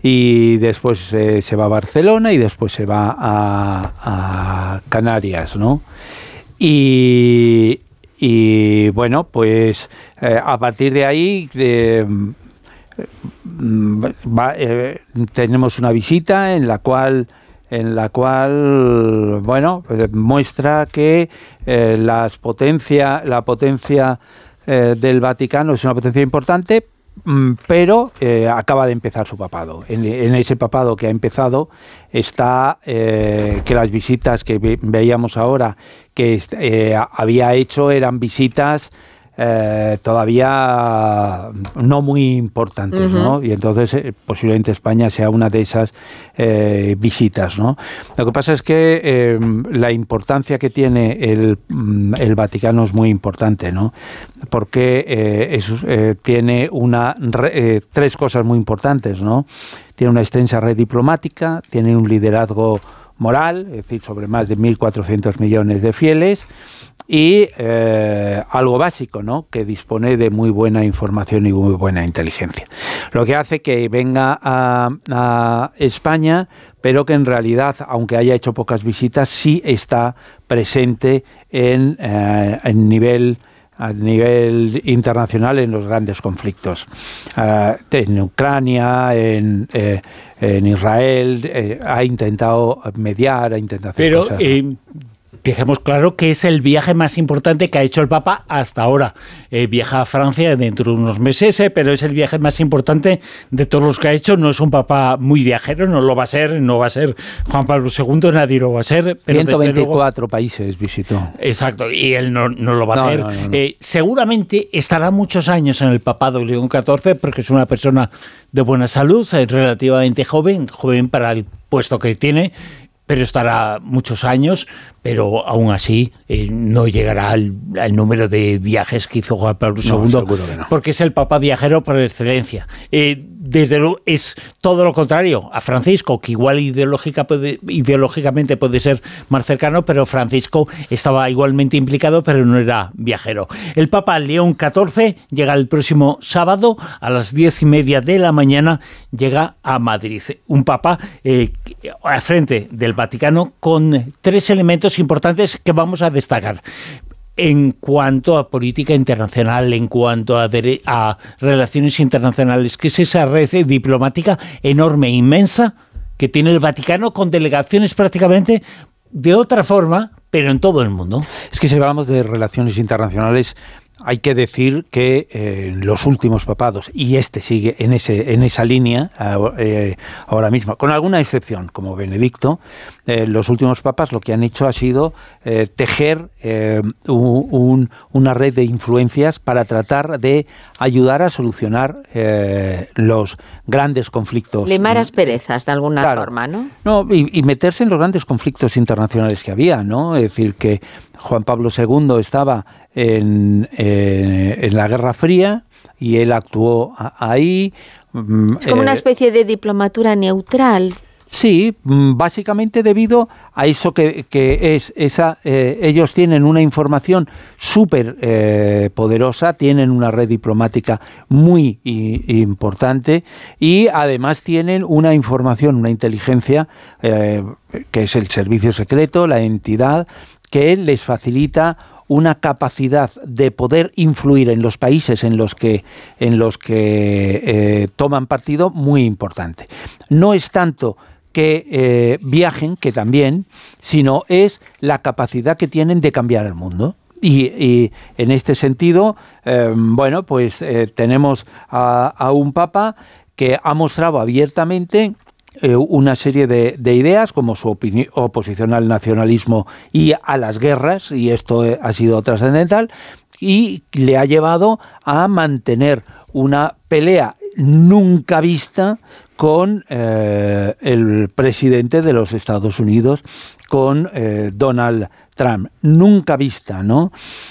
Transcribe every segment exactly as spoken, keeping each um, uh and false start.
y después eh, se va a Barcelona y después se va a, a Canarias, ¿no? Y, y bueno, pues eh, a partir de ahí eh, va, eh, tenemos una visita en la cual en la cual bueno eh, muestra que eh, las potencia la potencia eh, del Vaticano es una potencia importante, pero eh, acaba de empezar su papado. En, en ese papado que ha empezado está eh, que las visitas que ve, veíamos ahora que eh, había hecho eran visitas eh, todavía no muy importantes, uh-huh. ¿no? Y entonces eh, posiblemente España sea una de esas eh, visitas, ¿no? Lo que pasa es que eh, la importancia que tiene el, el Vaticano es muy importante, ¿no? Porque eh, es, eh, tiene una eh, tres cosas muy importantes, ¿no? Tiene una extensa red diplomática, tiene un liderazgo moral, es decir, sobre más de mil cuatrocientos millones de fieles, y eh, algo básico, ¿no? Que dispone de muy buena información y muy buena inteligencia. Lo que hace que venga a, a España, pero que en realidad, aunque haya hecho pocas visitas, sí está presente en, eh, en nivel a nivel internacional en los grandes conflictos, uh, en Ucrania, en, eh, en Israel, eh, ha intentado mediar, ha intentado hacer Pero, cosas. Eh, dejemos claro que es el viaje más importante que ha hecho el Papa hasta ahora. Eh, viaja a Francia dentro de unos meses, eh, pero es el viaje más importante de todos los que ha hecho. No es un Papa muy viajero, no lo va a ser, no va a ser Juan Pablo segundo, nadie lo va a ser. Pero ciento veinticuatro luego, países visitó. Exacto, y él no, no lo va a no, hacer. No, no, no. Eh, seguramente estará muchos años en el papado León catorce, porque es una persona de buena salud, eh, relativamente joven, joven para el puesto que tiene, pero estará muchos años, pero aún así eh, no llegará al, al número de viajes que hizo Juan Pablo segundo, no, seguro que no. Porque es el Papa viajero por excelencia. Eh, desde luego es todo lo contrario a Francisco, que igual ideológica puede, ideológicamente puede ser más cercano, pero Francisco estaba igualmente implicado, pero no era viajero. El Papa León catorce llega el próximo sábado a las diez y media de la mañana, llega a Madrid. Un Papa eh, al frente del Vaticano con tres elementos importantes que vamos a destacar. En cuanto a política internacional, en cuanto a, dere- a relaciones internacionales, que es esa red diplomática enorme, inmensa, que tiene el Vaticano con delegaciones prácticamente de otra forma, pero en todo el mundo. Es que si hablamos de relaciones internacionales, hay que decir que eh, los últimos papados, y este sigue en ese en esa línea eh, ahora mismo, con alguna excepción, como Benedicto, eh, los últimos papas lo que han hecho ha sido eh, tejer eh, un, una red de influencias para tratar de ayudar a solucionar eh, los grandes conflictos. Limar asperezas, de alguna claro, forma, ¿no? No, y, y meterse en los grandes conflictos internacionales que había, ¿no? Es decir, que Juan Pablo segundo estaba en, eh, en la Guerra Fría y él actuó a, ahí. Es como eh, una especie de diplomatura neutral. Sí, básicamente debido a eso que, que es esa. Eh, ellos tienen una información súper eh, poderosa, tienen una red diplomática muy i, importante y además tienen una información, una inteligencia eh, que es el servicio secreto, la entidad que les facilita una capacidad de poder influir en los países en los que en los que eh, toman partido muy importante. No es tanto que eh, viajen, que también, sino es la capacidad que tienen de cambiar el mundo. Y, y en este sentido, eh, bueno, pues eh, tenemos a, a un Papa que ha mostrado abiertamente eh, una serie de, de ideas, como su opini- oposición al nacionalismo y a las guerras, y esto eh, ha sido trascendental, y le ha llevado a mantener una pelea nunca vista con eh, el presidente de los Estados Unidos, con eh, Donald Trump, nunca vista, ¿no?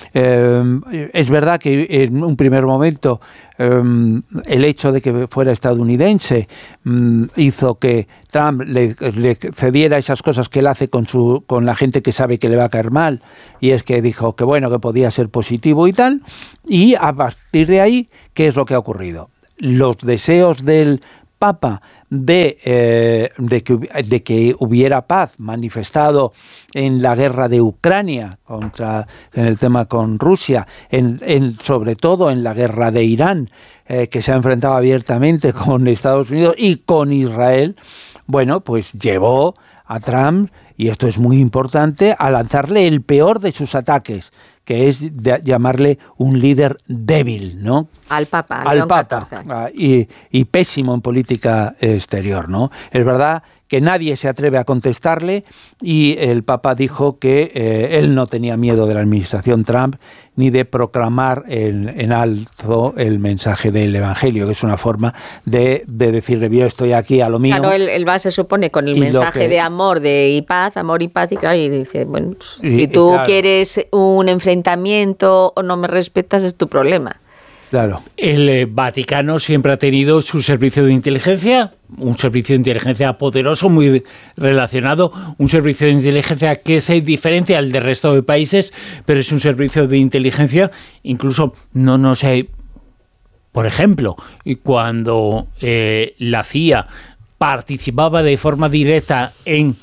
Eh, es verdad que en un primer momento eh, el hecho de que fuera estadounidense mm, hizo que Trump le, le cediera esas cosas que él hace con su con la gente que sabe que le va a caer mal, y es que dijo que bueno, que podía ser positivo y tal, y a partir de ahí, ¿qué es lo que ha ocurrido? Los deseos del Papa de, eh, de, que, de que hubiera paz manifestado en la guerra de Ucrania, contra, en el tema con Rusia, en, en, sobre todo en la guerra de Irán, eh, que se ha enfrentado abiertamente con Estados Unidos y con Israel, bueno, pues llevó a Trump, y esto es muy importante, a lanzarle el peor de sus ataques, que es de llamarle un líder débil, ¿no? Al Papa, al León Papa, catorce. Y, y pésimo en política exterior, ¿no? Es verdad que nadie se atreve a contestarle, y el Papa dijo que eh, él no tenía miedo de la administración Trump ni de proclamar en, en alto el mensaje del Evangelio, que es una forma de, de decirle, yo estoy aquí a lo mío. Claro, él, él va, se supone, con el mensaje que, de amor de, y paz, amor y paz, y claro, y dice, bueno, y, si tú claro. quieres un enfrentamiento o no me respetas, es tu problema. Claro. El eh, Vaticano siempre ha tenido su servicio de inteligencia, un servicio de inteligencia poderoso, muy relacionado, un servicio de inteligencia que es diferente al del resto de países, pero es un servicio de inteligencia, incluso no, no sé, por ejemplo, cuando eh, la C I A participaba de forma directa en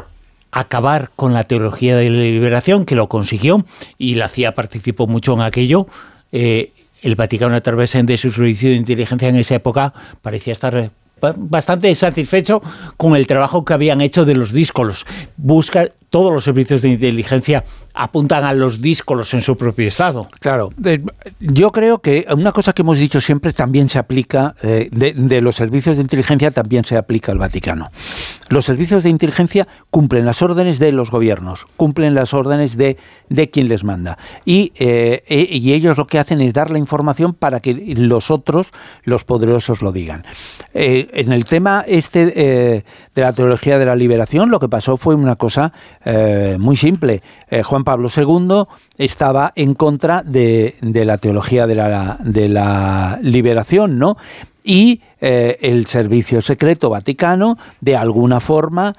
acabar con la teología de la liberación, que lo consiguió, y la C I A participó mucho en aquello, eh, el Vaticano, a través de su servicio de inteligencia en esa época, parecía estar bastante satisfecho con el trabajo que habían hecho de los díscolos. Busca, todos los servicios de inteligencia apuntan a los díscolos en su propio estado. Claro, eh, yo creo que una cosa que hemos dicho siempre también se aplica, eh, de, de los servicios de inteligencia también se aplica al Vaticano. Los servicios de inteligencia cumplen las órdenes de los gobiernos, cumplen las órdenes de, de quien les manda. Y, eh, y ellos lo que hacen es dar la información para que los otros, los poderosos, lo digan. Eh, en el tema este eh, de la teología de la liberación, lo que pasó fue una cosa eh, muy simple. Eh, Juan Pablo segundo estaba en contra de, de la teología de la, de la liberación, ¿no? Y eh, el Servicio Secreto Vaticano, de alguna forma,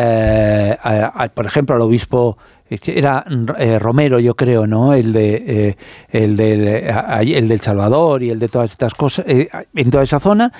eh, a, a, por ejemplo, al obispo, era eh, Romero, yo creo, ¿no? El de eh, el del el del Salvador y el de todas estas cosas, eh, en toda esa zona.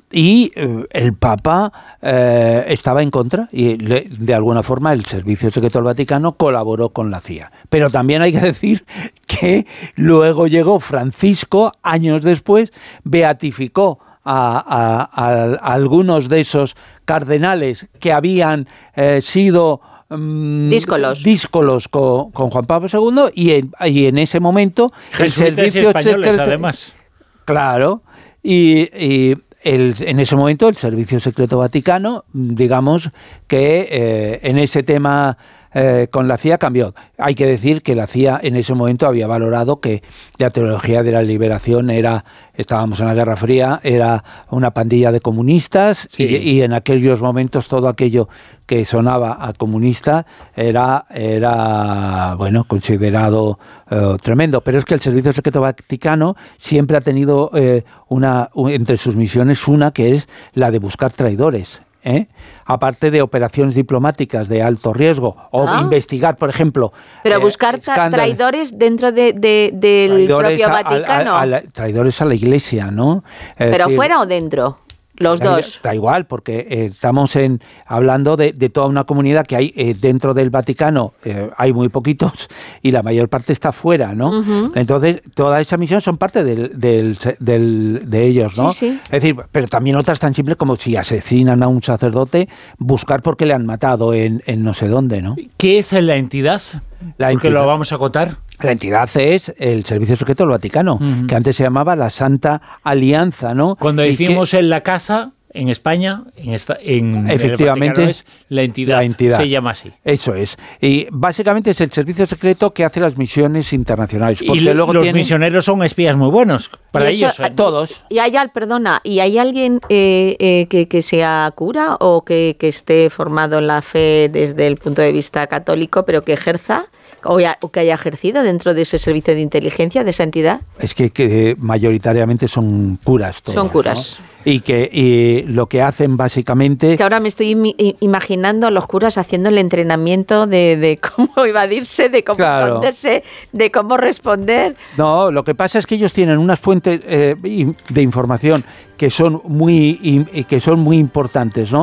Y eh, el Papa eh, estaba en contra, y le, de alguna forma el Servicio Secreto del Vaticano colaboró con la C I A. Pero también hay que decir que luego llegó Francisco, años después, beatificó a, a, a, a algunos de esos cardenales que habían eh, sido um, díscolos, díscolos con, con Juan Pablo segundo, y en, y en ese momento el Servicio Secreto, además. Claro, y, y El, en ese momento el Servicio Secreto Vaticano, digamos que eh, en ese tema eh, con la C I A cambió. Hay que decir que la C I A en ese momento había valorado que la teología de la liberación era, estábamos en la Guerra Fría, era una pandilla de comunistas, sí. y, y en aquellos momentos todo aquello que sonaba a comunista era, era bueno, considerado uh, tremendo. Pero es que el Servicio Secreto Vaticano siempre ha tenido eh, una, entre sus misiones una que es la de buscar traidores. ¿Eh? Aparte de operaciones diplomáticas de alto riesgo, o ah. investigar, por ejemplo... Pero buscar eh, traidores dentro de, de, del traidores propio a, Vaticano. A, a, a la, traidores a la Iglesia, ¿no? Es ¿Pero decir, fuera o dentro? Los da, dos. Da igual, porque eh, estamos en, hablando de, de toda una comunidad que hay eh, dentro del Vaticano, eh, hay muy poquitos, y la mayor parte está fuera, ¿no? Uh-huh. Entonces, toda esa misión son parte del, del, del, de ellos, ¿no? Sí, sí. Es decir, pero también otras tan simples como si asesinan a un sacerdote, buscar por qué le han matado en, en no sé dónde, ¿no? ¿Qué es la entidad? La Porque entidad. lo vamos a acotar. La entidad es el Servicio Secreto del Vaticano, uh-huh. que antes se llamaba la Santa Alianza, ¿no? Cuando decimos que, en la casa, en España, en, esta, en efectivamente, el Vaticano es la entidad, la entidad, se llama así. Eso es. Y básicamente es el Servicio Secreto que hace las misiones internacionales. Porque y luego los tienen... misioneros son espías muy buenos, para eso, ellos. ¿eh? Todos. Y hay, perdona, ¿y hay alguien eh, eh, que, que sea cura o que, que esté formado en la fe desde el punto de vista católico, pero que ejerza o, ya, o que haya ejercido dentro de ese servicio de inteligencia de esa entidad? Es que, que mayoritariamente son curas todos, son curas, ¿no? Y que y lo que hacen básicamente... Es que ahora me estoy im- imaginando a los curas haciendo el entrenamiento de, de cómo evadirse, de cómo claro. esconderse, de cómo responder. No, lo que pasa es que ellos tienen unas fuentes eh, de información que son muy que son muy importantes, ¿no?